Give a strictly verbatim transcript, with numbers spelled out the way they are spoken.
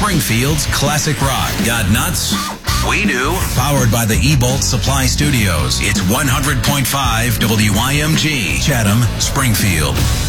Springfield's classic rock. Got nuts? We do. Powered by the E-Bolt Supply Studios. It's one hundred point five W I M G, Chatham, Springfield.